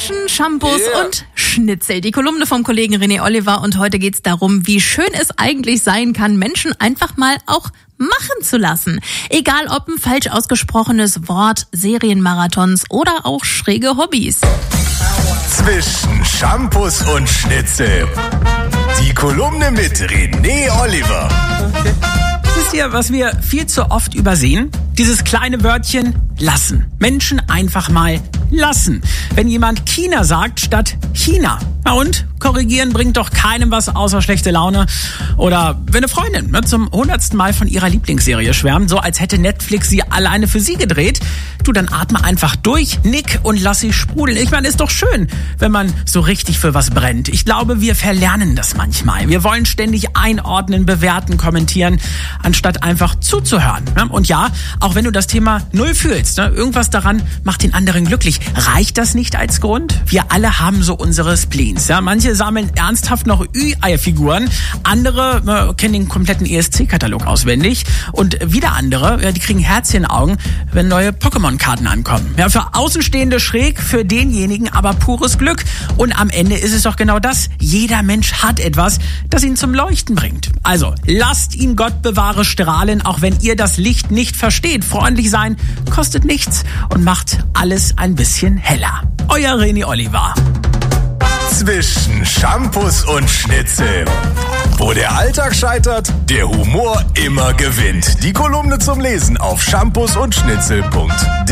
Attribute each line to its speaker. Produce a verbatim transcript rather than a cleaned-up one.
Speaker 1: Zwischen Shampoos
Speaker 2: Yeah.
Speaker 1: und Schnitzel. Die Kolumne vom Kollegen René Oliver, und heute geht's darum, wie schön es eigentlich sein kann, Menschen einfach mal auch machen zu lassen. Egal ob ein falsch ausgesprochenes Wort, Serienmarathons oder auch schräge Hobbys.
Speaker 2: Zwischen Shampoos und Schnitzel. Die Kolumne mit René Oliver.
Speaker 3: Wisst ihr, was wir viel zu oft übersehen? Dieses kleine Wörtchen lassen. Menschen einfach mal lassen. Wenn jemand China sagt statt China. Na und? Korrigieren bringt doch keinem was außer schlechte Laune. Oder wenn eine Freundin ne, zum hundertsten Mal von ihrer Lieblingsserie schwärmt, so als hätte Netflix sie alleine für sie gedreht. Du, dann atme einfach durch, nick und lass sie sprudeln. Ich meine, ist doch schön, wenn man so richtig für was brennt. Ich glaube, wir verlernen das manchmal. Wir wollen ständig einordnen, bewerten, kommentieren, anstatt einfach zuzuhören. Ne? Und ja, auch wenn du das Thema null fühlst, ne, irgendwas daran macht den anderen glücklich. Reicht das nicht als Grund? Wir alle haben so unsere Spleens. Ja? Manche sammeln ernsthaft noch Ü-Ei-Figuren, andere äh, kennen den kompletten E S C-Katalog auswendig und wieder andere, ja, die kriegen Herzchenaugen, wenn neue Pokémon-Karten ankommen. Ja, für Außenstehende schräg, für denjenigen aber pures Glück. Und am Ende ist es doch genau das. Jeder Mensch hat etwas, das ihn zum Leuchten bringt. Also, lasst ihn Gott bewahre strahlen, auch wenn ihr das Licht nicht versteht. Freundlich sein kostet nichts und macht alles ein bisschen heller. Euer René Oliver.
Speaker 2: Zwischen Shampoos und Schnitzel. Wo der Alltag scheitert, der Humor immer gewinnt. Die Kolumne zum Lesen auf shampoos und schnitzel punkt de.